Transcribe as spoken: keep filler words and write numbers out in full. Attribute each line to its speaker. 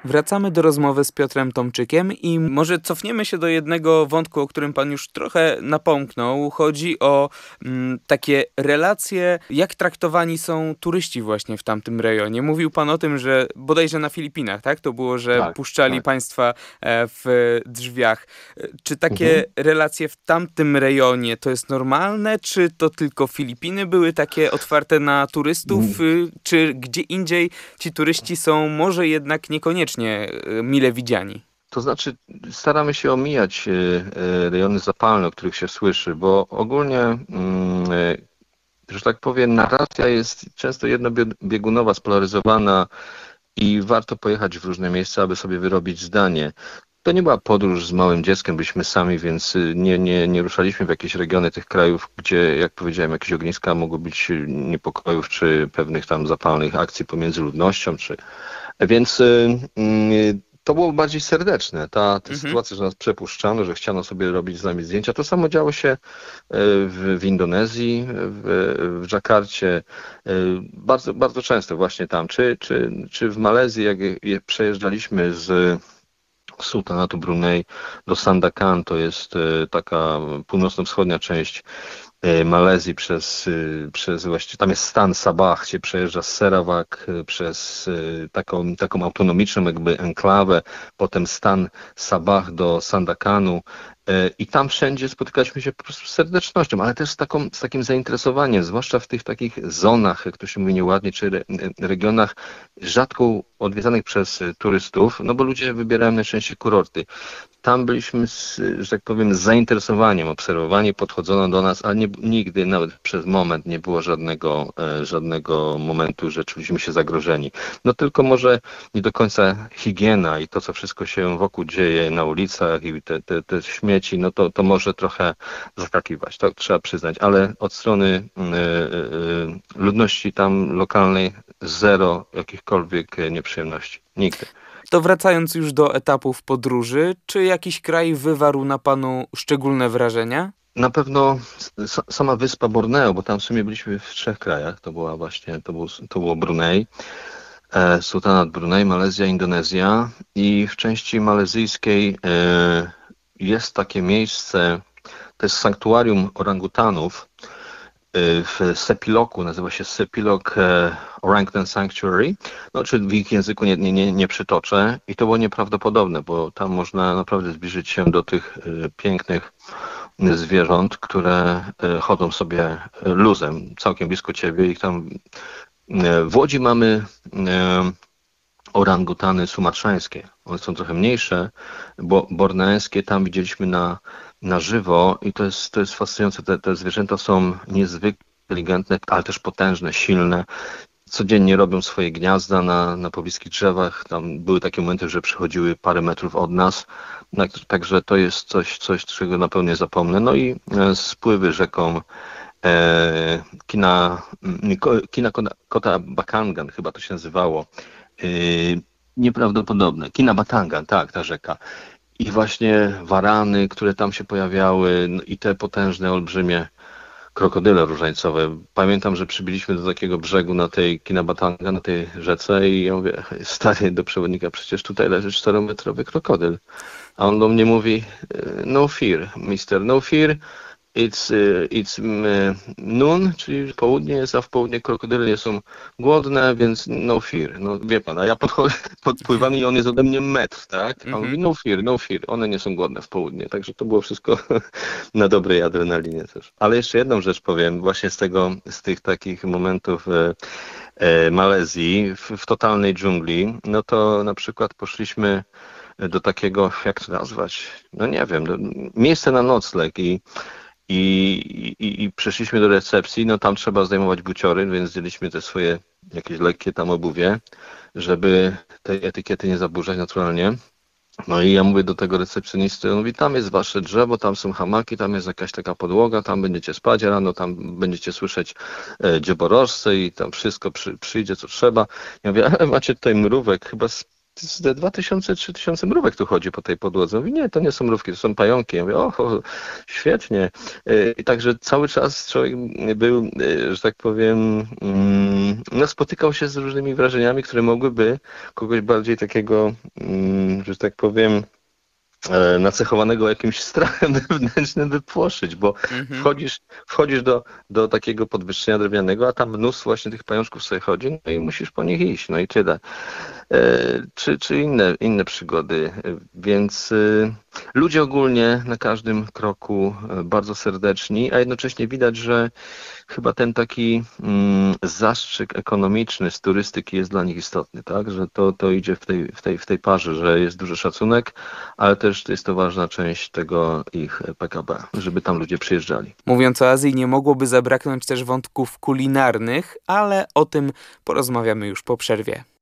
Speaker 1: Wracamy do rozmowy z Piotrem Tomczykiem i może cofniemy się do jednego wątku, o którym pan już trochę napomknął. Chodzi o mm, takie relacje, jak traktowani są turyści właśnie w tamtym rejonie. Mówił pan o tym, że bodajże na Filipinach, tak? To było, że
Speaker 2: Tak,
Speaker 1: puszczali
Speaker 2: tak.
Speaker 1: państwa e, w drzwiach. E, Czy takie
Speaker 2: Mhm.
Speaker 1: relacje w tamtym rejonie to jest normalne? Czy to tylko Filipiny były takie otwarte na turystów? Y, Czy gdzie indziej ci turyści są może jednak niekoniecznie y, mile widziani?
Speaker 2: To znaczy, staramy się omijać e, e, rejony zapalne, o których się słyszy, bo ogólnie, mm, e, że tak powiem, narracja jest często jednobiegunowa, spolaryzowana i warto pojechać w różne miejsca, aby sobie wyrobić zdanie. To nie była podróż z małym dzieckiem, byliśmy sami, więc y, nie, nie, nie ruszaliśmy w jakieś regiony tych krajów, gdzie, jak powiedziałem, jakieś ogniska mogły być niepokojów, czy pewnych tam zapalnych akcji pomiędzy ludnością, czy... Więc y, y, to było bardziej serdeczne. Ta, ta
Speaker 1: Mhm.
Speaker 2: sytuacja, że nas przepuszczano, że chciano sobie robić z nami zdjęcia, to samo działo się y, w, w Indonezji, w, w Dżakarcie, y, bardzo, bardzo często właśnie tam, czy, czy, czy w Malezji, jak je przejeżdżaliśmy z Sultanatu Brunei do Sandakan, to jest e, taka północno-wschodnia część e, Malezji przez, e, przez właściwie, tam jest stan Sabah, się przejeżdża z Sarawak e, przez e, taką, taką autonomiczną jakby enklawę, potem stan Sabah do Sandakanu e, i tam wszędzie spotykaliśmy się po prostu z serdecznością, ale też z, taką, z takim zainteresowaniem, zwłaszcza w tych takich zonach, jak to się mówi nieładnie, czy re, regionach rzadko odwiedzanych przez e, turystów, no bo ludzie wybierają najczęściej kurorty. Tam byliśmy, z, że tak powiem, z zainteresowaniem obserwowani, podchodzono do nas, ale nie, nigdy, nawet przez moment nie było żadnego, e, żadnego momentu, że czuliśmy się zagrożeni. No tylko może nie do końca higiena i to, co wszystko się wokół dzieje na ulicach i te, te, te śmieci, no to, to może trochę zaskakiwać, to trzeba przyznać, ale od strony e, e, ludności tam lokalnej zero jakichkolwiek nieprzyjemności. Nigdy.
Speaker 1: To wracając już do etapów podróży, czy jakiś kraj wywarł na panu szczególne wrażenia?
Speaker 2: Na pewno s- sama wyspa Borneo, bo tam w sumie byliśmy w trzech krajach. To była właśnie, to był, to było Brunei, e, Sultanat Brunei, Malezja, Indonezja i w części malezyjskiej e, jest takie miejsce, to jest sanktuarium orangutanów e, w Sepiloku, nazywa się Sepilok e, Orangutan Sanctuary, no czy w ich języku nie, nie, nie, nie przytoczę i to było nieprawdopodobne, bo tam można naprawdę zbliżyć się do tych e, pięknych zwierząt, które e, chodzą sobie e, luzem, całkiem blisko ciebie i tam e, w Łodzi mamy e, orangutany sumatrzańskie. One są trochę mniejsze, bo borneańskie tam widzieliśmy na, na żywo i to jest, to jest fascynujące. Te, te zwierzęta są niezwykle inteligentne, ale też potężne, silne. Codziennie robią swoje gniazda na, na pobliskich drzewach. Tam były takie momenty, że przychodziły parę metrów od nas. Tak- Także to jest coś, coś, czego na pewno nie zapomnę. No i e, spływy rzeką e, Kina, mm, Ko- Kina Kota Kota Bakangan, chyba to się nazywało. E, Nieprawdopodobne. Kina Batangan, tak, ta rzeka. I właśnie warany, które tam się pojawiały, no i te potężne, olbrzymie krokodyle różańcowe. Pamiętam, że przybyliśmy do takiego brzegu na tej Kinabatanga, na tej rzece i ja mówię, stary, do przewodnika, przecież tutaj leży czterometrowy krokodyl. A on do mnie mówi, no fear, mister, no fear, it's, e, it's mm, noon, czyli południe jest, a w południe krokodyle nie są głodne, więc no fear. No wie pan, a ja podchodzę, podpływam i on jest ode mnie metr, tak? A on mówi,
Speaker 1: Mhm.
Speaker 2: no fear, no fear, one nie są głodne w południe. Także to było wszystko na dobrej adrenalinie też. Ale jeszcze jedną rzecz powiem, właśnie z tego, z tych takich momentów e, e, Malezji, w, w totalnej dżungli, no to na przykład poszliśmy do takiego, jak to nazwać, no nie wiem, do, miejsce na nocleg i i, i, i przeszliśmy do recepcji, no tam trzeba zdejmować buciory, więc zdjęliśmy te swoje jakieś lekkie tam obuwie, żeby tej etykiety nie zaburzać naturalnie. No i ja mówię do tego recepcjonisty, on mówi, tam jest wasze drzewo, tam są hamaki, tam jest jakaś taka podłoga, tam będziecie spać, a rano tam będziecie słyszeć e, dzioborożce i tam wszystko przy, przyjdzie co trzeba. Ja mówię, ale macie tutaj mrówek, chyba z ze dwa tysiące, trzy tysiące mrówek tu chodzi po tej podłodze. Mówi, nie, to nie są mrówki, to są pająki. Ja mówię, o, o świetnie. I także cały czas człowiek był, że tak powiem, no, spotykał się z różnymi wrażeniami, które mogłyby kogoś bardziej takiego, że tak powiem, nacechowanego jakimś strachem wewnętrznym wypłoszyć, bo mhm. wchodzisz, wchodzisz do, do takiego podwyższenia drewnianego, a tam mnóstwo właśnie tych pajączków sobie chodzi, no i musisz po nich iść, no i tyle. E, czy czy inne, inne przygody. Więc y, ludzie ogólnie na każdym kroku bardzo serdeczni, a jednocześnie widać, że chyba ten taki mm, zastrzyk ekonomiczny z turystyki jest dla nich istotny, tak? Że to, to idzie w tej, w, tej, w tej parze, że jest duży szacunek, ale też jest to ważna część tego ich P K B, żeby tam ludzie przyjeżdżali.
Speaker 1: Mówiąc o Azji, nie mogłoby zabraknąć też wątków kulinarnych, ale o tym porozmawiamy już po przerwie.